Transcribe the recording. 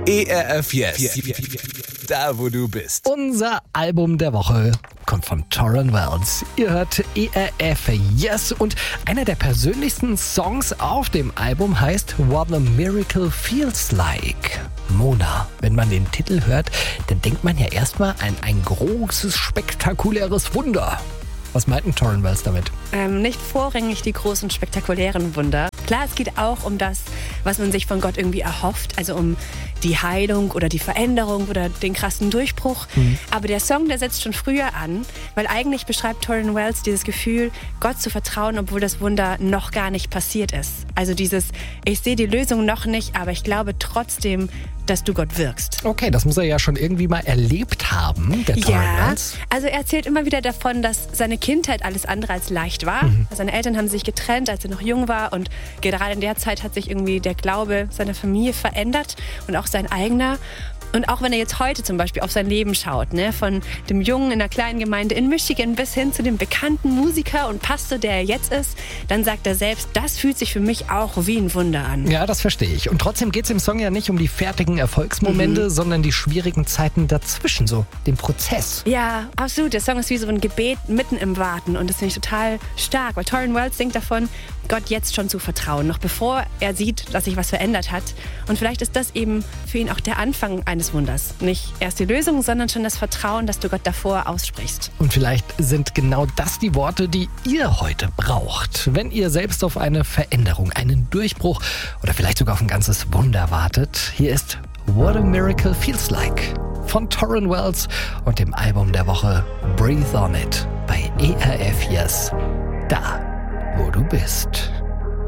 ERF Yes. Da, wo du bist. Unser Album der Woche kommt von Tauren Wells. Ihr hört ERF Yes und einer der persönlichsten Songs auf dem Album heißt What a Miracle Feels Like. Mona, wenn man den Titel hört, dann denkt man ja erstmal an ein großes, spektakuläres Wunder. Was meint denn Tauren Wells damit? Nicht vorrangig die großen, spektakulären Wunder. Klar, es geht auch um das, was man sich von Gott irgendwie erhofft, also um die Heilung oder die Veränderung oder den krassen Durchbruch. Aber der Song, der setzt schon früher an, weil eigentlich beschreibt Tauren Wells dieses Gefühl, Gott zu vertrauen, obwohl das Wunder noch gar nicht passiert ist. Also dieses, ich sehe die Lösung noch nicht, aber ich glaube trotzdem, dass du Gott wirkst. Okay, das muss er ja schon irgendwie mal erlebt haben, der Tauren Wells. Also er erzählt immer wieder davon, dass seine Kindheit alles andere als leicht war. Seine Eltern haben sich getrennt, als er noch jung war und gerade in der Zeit hat sich irgendwie der Glaube seiner Familie verändert und auch sein eigener. Und auch wenn er jetzt heute zum Beispiel auf sein Leben schaut, ne, von dem Jungen in einer kleinen Gemeinde in Michigan bis hin zu dem bekannten Musiker und Pastor, der er jetzt ist, dann sagt er selbst, das fühlt sich für mich auch wie ein Wunder an. Ja, das verstehe ich. Und trotzdem geht es im Song ja nicht um die fertigen Erfolgsmomente, sondern die schwierigen Zeiten dazwischen, so den Prozess. Ja, absolut. Der Song ist wie so ein Gebet mitten im Warten und das finde ich total stark, weil Tauren Wells singt davon, Gott jetzt schon zu vertrauen, noch bevor er sieht, dass sich was verändert hat. Und vielleicht ist das eben für ihn auch der Anfang eines Wunders. Nicht erst die Lösung, sondern schon das Vertrauen, das du Gott davor aussprichst. Und vielleicht sind genau das die Worte, die ihr heute braucht. Wenn ihr selbst auf eine Veränderung, einen Durchbruch oder vielleicht sogar auf ein ganzes Wunder wartet, hier ist What a Miracle Feels Like von Tauren Wells und dem Album der Woche Breathe on It bei ERF Yes. Da, wo du bist.